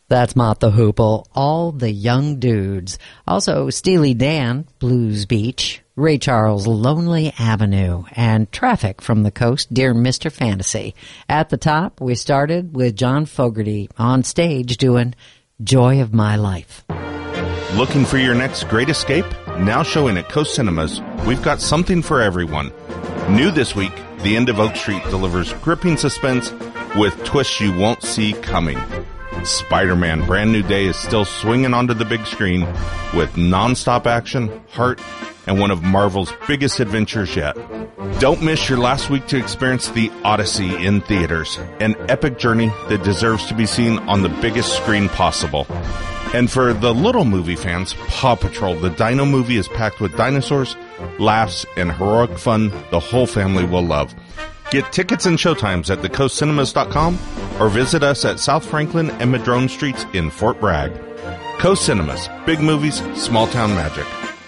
That's Mott the Hoople, All the Young Dudes. Also, Steely Dan, Blues Beach, Ray Charles, Lonely Avenue, and Traffic from the Coast, Dear Mr. Fantasy. At the top, we started with John Fogerty on stage doing Joy of My Life. Looking for your next great escape? Now showing at Coast Cinemas, we've got something for everyone. New this week, The End of Oak Street delivers gripping suspense with twists you won't see coming. Spider-Man Brand New Day is still swinging onto the big screen with non-stop action, heart, and one of Marvel's biggest adventures yet. Don't miss your last week to experience The Odyssey in theaters, an epic journey that deserves to be seen on the biggest screen possible. And for the little movie fans, Paw Patrol, the Dino movie, is packed with dinosaurs, laughs, and heroic fun the whole family will love. Get tickets and showtimes at thecoastcinemas.com or visit us at South Franklin and Madrone Streets in Fort Bragg. Coast Cinemas, big movies, small town magic.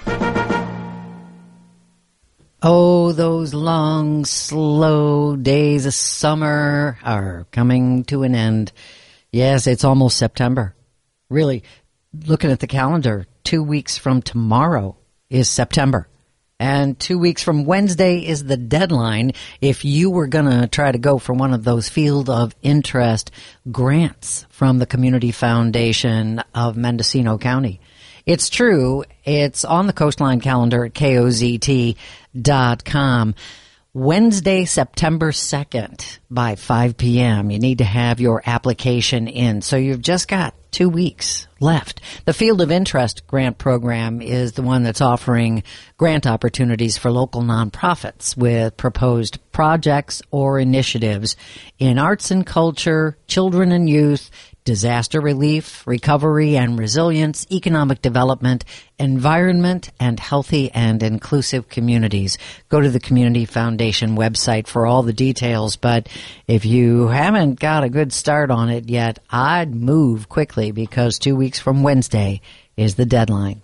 Oh, those long, slow days of summer are coming to an end. Yes, it's almost September. Really, looking at the calendar, 2 weeks from tomorrow is September. And 2 weeks from Wednesday is the deadline if you were going to try to go for one of those field of interest grants from the Community Foundation of Mendocino County. It's true. It's on the Coastline calendar at KOZT.com. Wednesday, September 2nd by 5 p.m. You need to have your application in. So you've just got 2 weeks left. The Field of Interest Grant Program is the one that's offering grant opportunities for local nonprofits with proposed projects or initiatives in arts and culture, children and youth, disaster relief, recovery and resilience, economic development, environment, and healthy and inclusive communities. Go to the Community Foundation website for all the details, but if you haven't got a good start on it yet, I'd move quickly because 2 weeks from Wednesday is the deadline.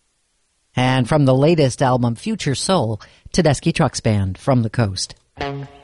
And from the latest album, Future Soul, Tedeschi Trucks Band from the Coast.